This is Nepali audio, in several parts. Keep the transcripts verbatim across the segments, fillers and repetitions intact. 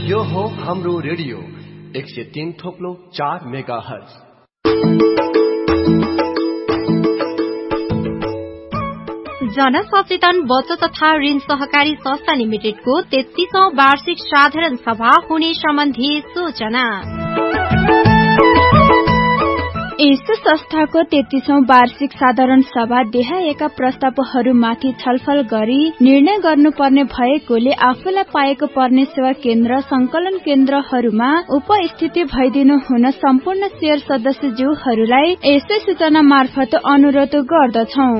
यो हो हाम्रो रेडियो एक सय तीन थोप्लो चार मेगा हर्ज। जनसचेतन बचत तथा ऋण सहकारी संस्था लिमिटेडको तेत्तीसौं वार्षिक साधारण सभा हुने सम्बन्धी सूचना। यस संस्थाको तेत्तीसौं वार्षिक साधारण सभा देहाएका प्रस्तावहरूमाथि छलफल गरी निर्णय गर्नुपर्ने भएकोले आफूलाई पाएको पर्ने सेवा केन्द्र संकलन केन्द्रहरूमा उपस्थिति भइदिनु हुन सम्पूर्ण शेयर सदस्यज्यूहरूलाई यसै सूचना मार्फत अनुरोध गर्दछौं।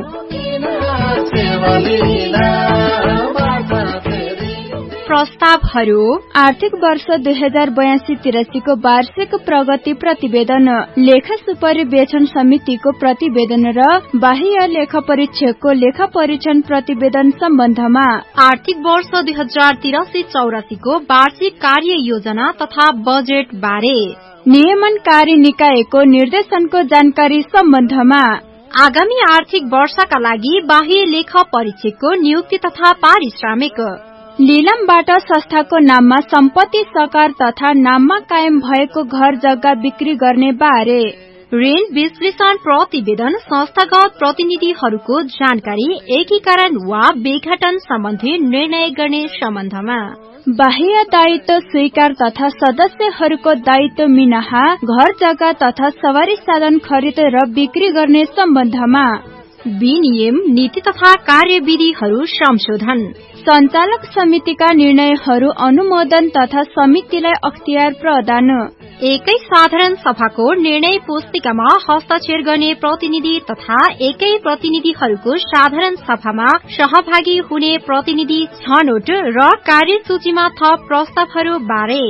प्रस्तावहरू: आर्थिक वर्ष दुई हजार बयासी तिरासीको वार्षिक प्रगति प्रतिवेदन, लेखा सुपरिवेक्षण समितिको प्रतिवेदन र बाह्य लेखा परीक्षकको लेखा परीक्षण प्रतिवेदन सम्बन्धमा, आर्थिक वर्ष दुई हजार तिरासी चौरासीको वार्षिक कार्य योजना तथा बजेट बारे, नियमनकारी निकायको निर्देशनको जानकारी सम्बन्धमा, आगामी आर्थिक वर्षका लागि बाह्य लेखा परीक्षकको नियुक्ति तथा पारिश्रमिक, लिलामबाट संस्थाको नाममा सम्पत्ति सकार तथा नाममा कायम भएको घर जग्गा बिक्री गर्ने बारे, ऋण विश्लेषण प्रतिवेदन, संस्थागत प्रतिनिधिहरूको जानकारी, एकीकरण वा विघटन सम्बन्धी निर्णय गर्ने सम्बन्धमा, बाह्य दायित्व स्वीकार तथा सदस्यहरूको दायित्व मिनाहा घर जग्गा तथा सवारी साधन खरिद र बिक्री गर्ने सम्बन्धमा, विनियम नीति तथा कार्यविधिहरू संशोधन, सञ्चालक समितिका निर्णयहरू अनुमोदन तथा समितिलाई अख्तियार प्रदान, एकै साधारण सभाको निर्णय पुस्तिकामा हस्ताक्षर गर्ने प्रतिनिधि तथा एकै प्रतिनिधिहरूको साधारण सभामा सहभागी हुने प्रतिनिधि छनौट र कार्यसूचीमा थप प्रस्तावहरू बारे।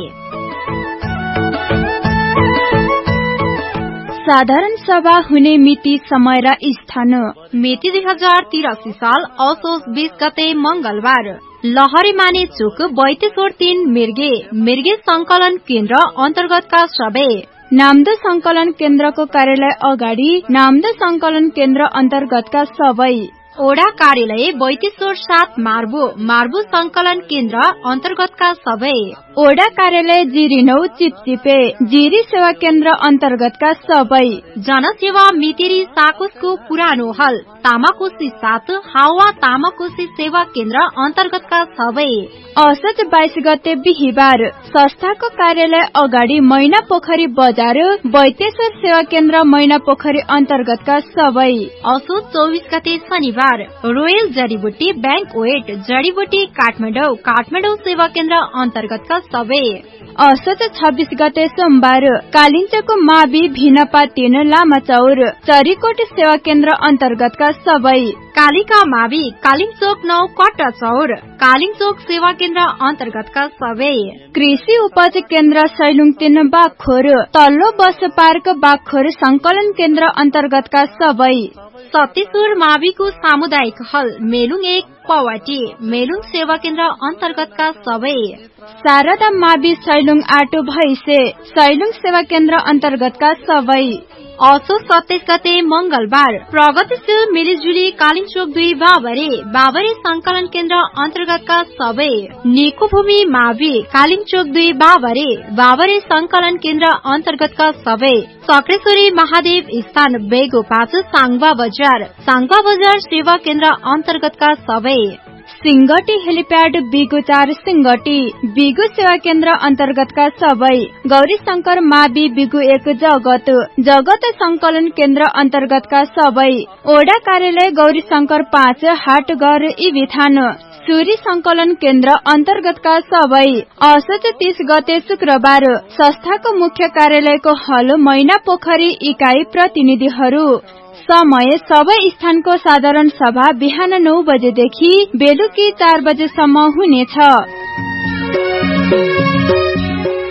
साधारण सभा हुने मिति, समय र स्थान: मिति दुई हजार तिरासी साल असोज बीस गते मंगलबार, लहरे माने चोक बैतेश्वर तीन मिर्गे, मिर्गे संकलन केन्द्र अन्तर्गतका सबै, नामदो संकलन केन्द्रको कार्यालय अगाडि, नामदो संकलन केन्द्र अन्तर्गतका सबै, ओडा कार्यालय बैतेश्वर सात मार्बो, मार्बो संकलन केन्द्र अन्तर्गतका सबै, ओडा कार्यालय जिरी नौ चिपचिपे, जिरी सेवा केन्द्र अन्तर्गतका सबै, जनसेवा मितेरी साकुसको पुरानो हल, तामाकोशी सात, हावा तामाकोशी सेवा केन्द्र अन्तर्गतका सबै, असोज बाइस गते बिहिबार, संस्थाको कार्यालय अगाडि मैना पोखरी बजार, बैतेश्वर सेवा केन्द्र मैना पोखरी अन्तर्गतका सबै, असोज चौबिस गते शनिबार, रोयल जडीबुटी बैंक वेट, जडीबुटी काठमाडौँ, काठमाडौँ सेवा केन्द्र अन्तर्गतका सबै, असोज छब्बीस गते सोमबार, कालिन्चोको मावि भिनपा तीन लामाचौर, चरीकोट सेवा केन्द्र अन्तर्गतका सबै, कालिका मावि, कालिम्चोक नौ कट्टा चौर, कालिम्चोक सेवा केन्द्र अन्तर्गतका सबै, कृषि उपज केन्द्र सैलुङ तीन बागखोर, तल्लो बस पार्क बागखोर संकलन केन्द्र अन्तर्गतका सबै, सत्तेश्वर माविको सामुदायिक हल, मेलुङ एक पवाटी, मेलुङ सेवा केन्द्र अन्तर्गतका सबै, शारदा मावि सैलुङ आटो भैसे, सैलुङ सेवा केन्द्र अन्तर्गतका सबै, असोज सत्ताइस गते मंगलबार, प्रगतिशील मिलिजुली कालिम्चोक दुई बाबरे, बाबरे संकलन केन्द्र अन्तर्गतका सबै, निको भूमि मावि, कालिम्चोक दुई बाबरे, बाबरे संकलन केन्द्र अन्तर्गतका सबै, सक्रेश्वरी महादेव स्थान बेगो पाँच, साङवा बजार, साङवा बजार सेवा केन्द्र अन्तर्गतका सबै, सिंगटी हेलिप्याड बिगु चार सिंगटी, बिगु सेवा केन्द्र अन्तर्गतका सबै, गौरी शंकर मावि बिगु एक जगत, जगत संकलन केन्द्र अन्तर्गतका सबै, ओडा कार्यालय गौरी शंकर पाँच, हाटघर इबिथान, सूरी संकलन केन्द्र अन्तर्गतका सबै, असोज तीस गते शुक्रबार, संस्थाको मुख्य कार्यालयको हल मैना पोखरी इकाई प्रतिनिधिहरू, समय सबै स्थानको साधारण सभा बिहान नौ बजेदेखि बेलुकी चार बजेसम्म हुनेछ।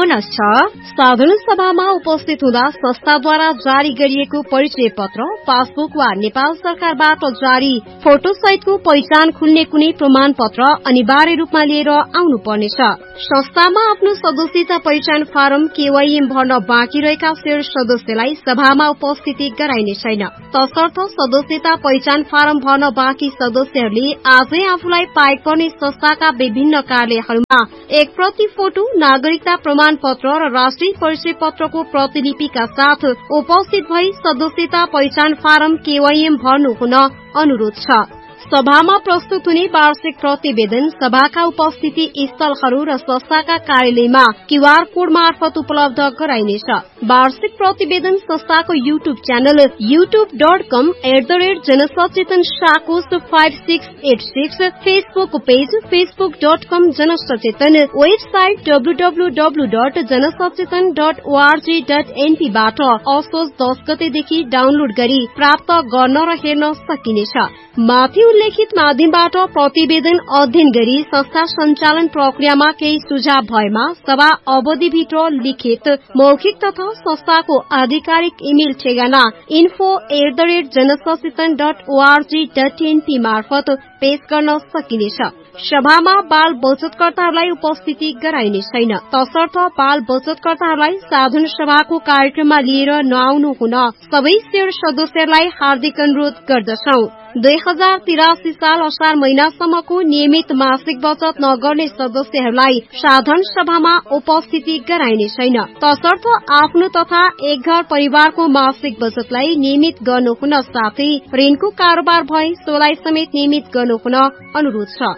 बोनस छ। साधारण सभामा उपस्थित हुँदा संस्थाद्वारा जारी गरिएको परिचय पत्र, पासबुक वा नेपाल सरकारबाट जारी फोटो सहितको पहिचान खुल्ने कुनै प्रमाण पत्र अनिवार्य रूपमा लिएर आउनु पर्नेछ। संस्थामा आफ्नो सदस्यता पहिचान फारम केवाईएम भर्न बाँकी रहेका शेयर सदस्यलाई सभामा उपस्थिति गराइने छैन। तसर्थ सदस्यता पहिचान फारम भर्न बाँकी सदस्यहरूले आजै आफूलाई पाएक पर्ने संस्थाका विभिन्न कार्यालयहरूमा एक प्रति फोटो, नागरिकता प्रमाण पत्र र राष्ट्रिय परिचय पत्रको प्रतिलिपिका साथ उपस्थित भई सदस्यता पहिचान फारम केवाईएम भर्नु हुन अनुरोध छ। सभामा प्रस्तुत हुने वार्षिक प्रतिवेदन सभाका उपस्थिति स्थलहरू र संस्थाका कार्यालयमा क्यूआर कोड मार्फत उपलब्ध गराइनेछ। वार्षिक प्रतिवेदन संस्थाको YouTube channel YouTube dot com at the rate जनसचेतन साकोस five six at six, Facebook page Facebook dot com जनसचेतन, website W W W dot जनसचेतन dot ORG dot एनपीबाट असोज दस गतेदेखि डाउनलोड गरी प्राप्त गर्न र हेर्न सकिनेछ। माथि उल्लेखित माध्यमबाट प्रतिवेदन अध्ययन गरी संस्था सञ्चालन प्रक्रियामा केही सुझाव भएमा सभा अवधिभित्र लिखित, मौखिक तथा संस्थाको आधिकारिक इमेल ठेगाना info at the rate जनसचेतन dot ORG dot NP मार्फत पेश गर्न सकिनेछ। सभामा बाल बचतकर्ताहरूलाई उपस्थिति गराइने छैन। तसर्थ बाल बचतकर्ताहरूलाई साधारण सभाको कार्यक्रममा लिएर नआउनु हुन सबै शेयर सदस्यहरूलाई हार्दिक अनुरोध गर्दछौ। दुई हजार तिरासी साल असार महिनासम्मको नियमित मासिक बचत नगर्ने सदस्यहरूलाई साधारण सभामा उपस्थिति गराइने छैन। तसर्थ आफ्नो तथा एक घर परिवारको मासिक बचतलाई नियमित गर्नु हुन साथै ऋणको कारोबार भए सोलाई समेत नियमित गर्नु हुन अनुरोध छ।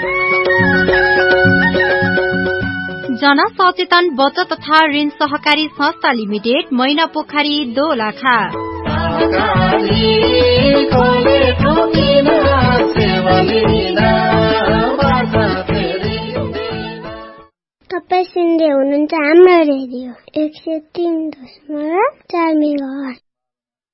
जनसचेतन बचत तथा ऋण सहकारी संस्था लिमिटेड मैना पोखरी दोलखा। तपाईँ सुन्दै हुनुहुन्छ हाम्रो रेडियो एक सय तीन दशमलव चार मेगाहर्ज।